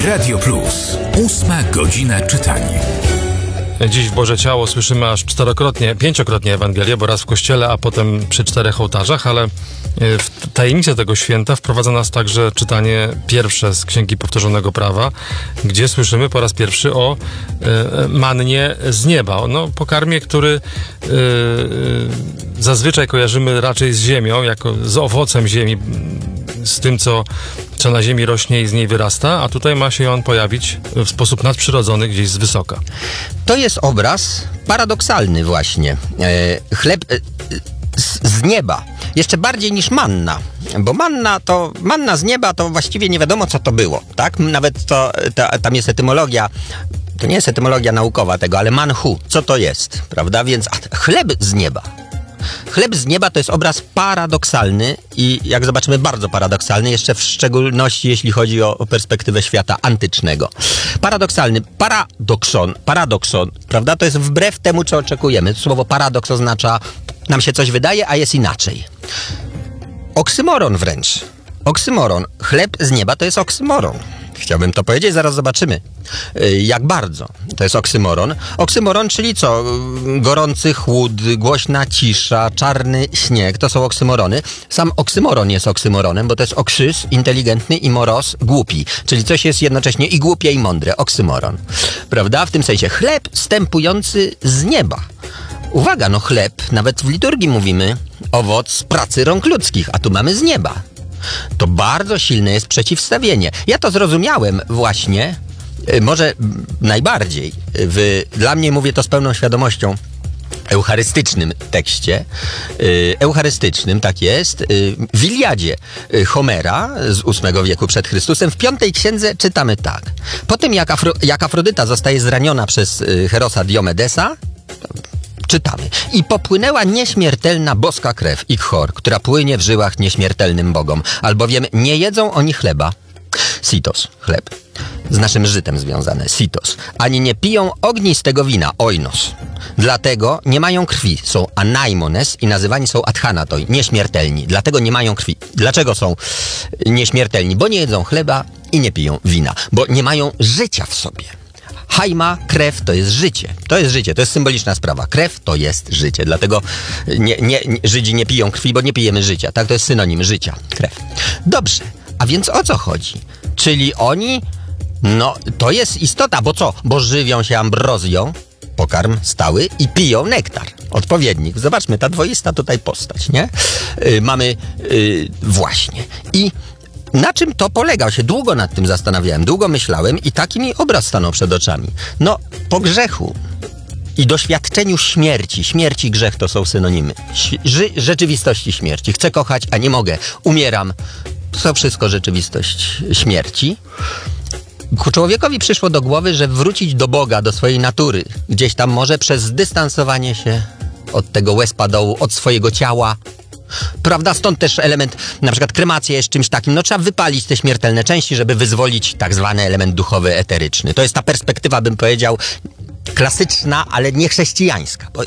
Radio Plus. 8 godzina czytania. Dziś w Boże Ciało słyszymy aż pięciokrotnie Ewangelię, bo raz w kościele, a potem przy 4 ołtarzach, ale w tajemnicę tego święta wprowadza nas także czytanie pierwsze z Księgi Powtórzonego Prawa, gdzie słyszymy po raz pierwszy o mannie z nieba. No, pokarmie, który zazwyczaj kojarzymy raczej z ziemią, jako z owocem ziemi, z tym, co na ziemi rośnie i z niej wyrasta, a tutaj ma się on pojawić w sposób nadprzyrodzony gdzieś z wysoka. To jest obraz paradoksalny właśnie. Chleb z nieba. Jeszcze bardziej niż manna. Bo manna z nieba to właściwie nie wiadomo, co to było. Tak? Nawet tam jest etymologia. To nie jest etymologia naukowa tego, ale manhu. Co to jest? Prawda? Więc chleb z nieba. Chleb z nieba to jest obraz paradoksalny i jak zobaczymy bardzo paradoksalny, jeszcze w szczególności jeśli chodzi o perspektywę świata antycznego. Paradoksalny, paradokson, prawda? To jest wbrew temu, co oczekujemy. Słowo paradoks oznacza, nam się coś wydaje, a jest inaczej. Oksymoron wręcz. Oksymoron. Chleb z nieba to jest oksymoron. Chciałbym to powiedzieć, zaraz zobaczymy. Jak bardzo to jest oksymoron. Oksymoron, czyli co? Gorący chłód, głośna cisza, czarny śnieg, to są oksymorony. Sam oksymoron jest oksymoronem, bo to jest oksys, inteligentny, i moros, głupi. Czyli coś jest jednocześnie i głupie, i mądre. Oksymoron. Prawda? W tym sensie chleb stępujący z nieba. Uwaga, no chleb, nawet w liturgii mówimy, owoc pracy rąk ludzkich, a tu mamy z nieba. To bardzo silne jest przeciwstawienie. Ja to zrozumiałem właśnie, może najbardziej, dla mnie mówię to z pełną świadomością, eucharystycznym tekście, eucharystycznym, tak jest, w Iliadzie Homera z VIII wieku przed Chrystusem, w 5 księdze czytamy tak. Po tym jak Afrodyta zostaje zraniona przez Herosa Diomedesa, czytamy. I popłynęła nieśmiertelna boska krew, Ichor, która płynie w żyłach nieśmiertelnym bogom, albowiem nie jedzą oni chleba, sitos, chleb, z naszym żytem związane, sitos, ani nie piją ognistego wina, oinos. Dlatego nie mają krwi, są anaimones i nazywani są adhanatoi, nieśmiertelni. Dlatego nie mają krwi. Dlaczego są nieśmiertelni? Bo nie jedzą chleba i nie piją wina, bo nie mają życia w sobie. Haima, krew, to jest życie. To jest życie, to jest symboliczna sprawa. Krew to jest życie, dlatego Żydzi nie piją krwi, bo nie pijemy życia. Tak, to jest synonim życia, krew. Dobrze, a więc o co chodzi? Czyli oni, no to jest istota, bo co? Bo żywią się ambrozją, pokarm stały, i piją nektar, odpowiednik. Zobaczmy, ta dwoista tutaj postać, nie? Mamy właśnie. I na czym to polega? Się długo nad tym zastanawiałem, długo myślałem i taki mi obraz stanął przed oczami. No, po grzechu i doświadczeniu śmierci. Śmierć i grzech to są synonimy. Rzeczywistości śmierci. Chcę kochać, a nie mogę. Umieram. To wszystko rzeczywistość śmierci. Człowiekowi przyszło do głowy, że wrócić do Boga, do swojej natury, gdzieś tam może przez zdystansowanie się od tego łez-padołu, od swojego ciała. Prawda? Stąd też element, na przykład kremacja jest czymś takim, no trzeba wypalić te śmiertelne części, żeby wyzwolić tak zwany element duchowy, eteryczny. To jest ta perspektywa, bym powiedział, klasyczna, ale nie chrześcijańska. Bo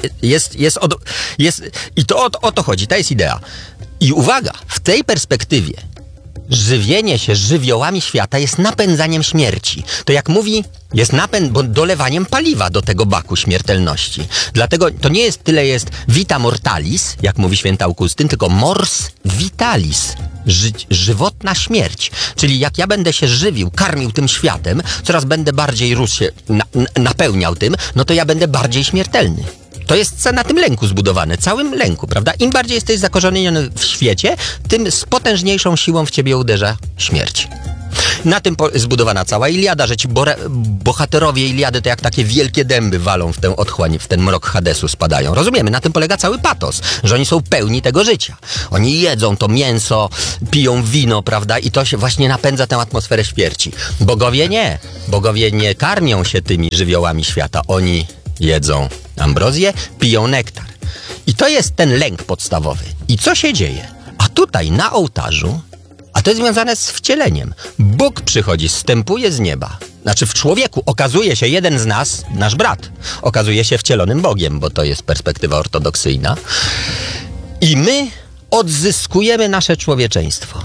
i to o to chodzi, to jest idea. I uwaga, w tej perspektywie żywienie się żywiołami świata jest napędzaniem śmierci. To jak mówi, jest bo dolewaniem paliwa do tego baku śmiertelności. Dlatego to nie jest tyle jest vita mortalis, jak mówi święty Augustyn, tylko mors vitalis, żywotna śmierć. Czyli jak ja będę się żywił, karmił tym światem, coraz będę bardziej rósł się, napełniał tym, no to ja będę bardziej śmiertelny. To jest na tym lęku zbudowane, całym lęku, prawda? Im bardziej jesteś zakorzeniony w świecie, tym z potężniejszą siłą w ciebie uderza śmierć. Na tym zbudowana cała Iliada, że ci bohaterowie Iliady to jak takie wielkie dęby walą w tę otchłań, w ten mrok Hadesu spadają. Rozumiemy, na tym polega cały patos, że oni są pełni tego życia. Oni jedzą to mięso, piją wino, prawda? I to się właśnie napędza tę atmosferę śmierci. Bogowie nie karmią się tymi żywiołami świata. Oni jedzą ambrozję, piją nektar. I to jest ten lęk podstawowy. I co się dzieje? A tutaj na ołtarzu, a to jest związane z wcieleniem. Bóg przychodzi, zstępuje z nieba. Znaczy w człowieku okazuje się jeden z nas, nasz brat, okazuje się wcielonym Bogiem, bo to jest perspektywa ortodoksyjna. I my odzyskujemy nasze człowieczeństwo.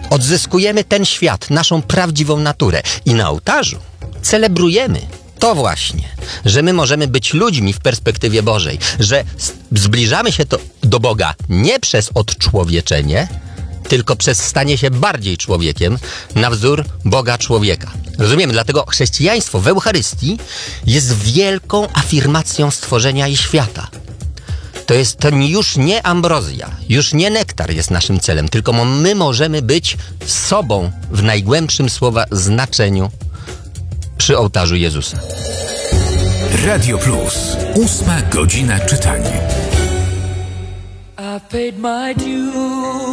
odzyskujemy ten świat, naszą prawdziwą naturę. I na ołtarzu celebrujemy to właśnie, że my możemy być ludźmi w perspektywie Bożej, że zbliżamy się do Boga nie przez odczłowieczenie, tylko przez stanie się bardziej człowiekiem na wzór Boga człowieka. Rozumiemy? Dlatego chrześcijaństwo w Eucharystii jest wielką afirmacją stworzenia i świata. To już nie ambrozja, już nie nektar jest naszym celem, tylko my możemy być sobą w najgłębszym słowa znaczeniu przy ołtarzu Jezusa. Radio Plus. 8 godzina czytania. I paid my dues.